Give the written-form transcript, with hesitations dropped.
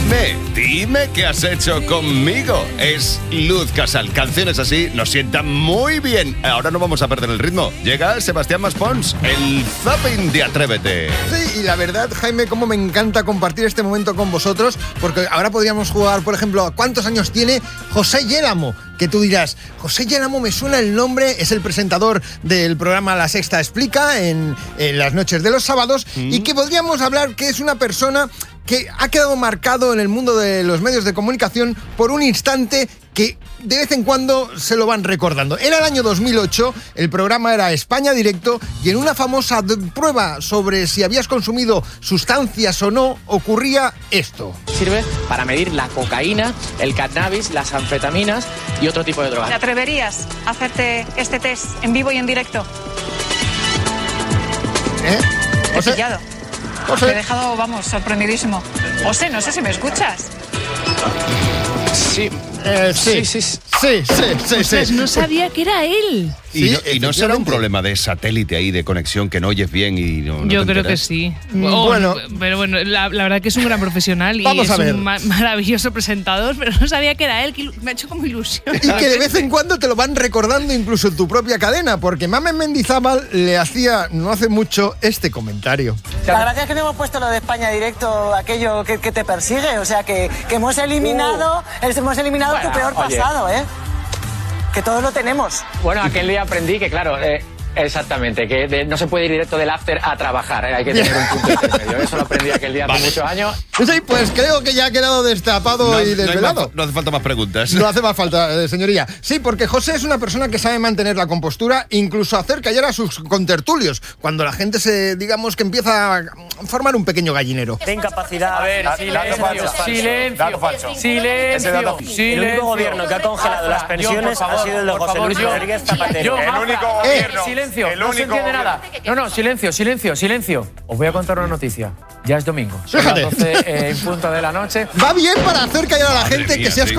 Dime qué has hecho conmigo. Es Luz Casal. Canciones así nos sientan muy bien. Ahora no vamos a perder el ritmo. Llega Sebastián Maspons, el zapping de Atrévete. Sí, y la verdad, Jaime, cómo me encanta compartir este momento con vosotros, porque ahora podríamos jugar, por ejemplo, a ¿cuántos años tiene José Yélamo? Que tú dirás, José Yélamo me suena el nombre, es el presentador del programa La Sexta Explica en las noches de los sábados, y que podríamos hablar que es una persona que ha quedado marcado en el mundo de los medios de comunicación por un instante que de vez en cuando se lo van recordando. Era el año 2008, el programa era España Directo, y en una famosa prueba sobre si habías consumido sustancias o no, ocurría esto. Sirve para medir la cocaína, el cannabis, las anfetaminas y otro tipo de drogas. ¿Te atreverías a hacerte este test en vivo y en directo? Te he pillado. Te he dejado, vamos, sorprendidísimo. José, no sé si me escuchas. Sí. Pues no sabía que era él. ¿Y no será un problema de satélite ahí, de conexión, que no oyes bien y no Yo te creo enteras? que sí. Bueno. Pero bueno, la verdad que es un gran profesional y Vamos es a ver. un maravilloso presentador, pero no sabía que era él, que me ha hecho como ilusión. Y que de vez en cuando te lo van recordando incluso en tu propia cadena, porque Mamen Mendizábal le hacía no hace mucho este comentario. La gracia es que no hemos puesto lo de España Directo, aquello que te persigue, o sea que hemos eliminado tu peor pasado, ¿eh? Que todos lo tenemos. Bueno, aquel día aprendí que, claro, exactamente, que no se puede ir directo del after a trabajar, hay que tener un punto intermedio. Eso lo aprendí aquel día hace muchos años. Sí, pues creo que ya ha quedado destapado y desvelado. No hace falta más preguntas. No hace más falta, señoría. Sí, porque José es una persona que sabe mantener la compostura, incluso hacer callar a sus contertulios, cuando la gente digamos que empieza a formar un pequeño gallinero. De incapacidad. A ver, silencio. El único gobierno que ha congelado las pensiones ha sido el de José Luis Rodríguez Zapatero. El único gobierno. Silencio, no se entiende nada. No, silencio. Os voy a contar una noticia. Ya es domingo. Son las 12 en punto de la noche. Va bien para hacer callar a la gente, mía, que seas sí.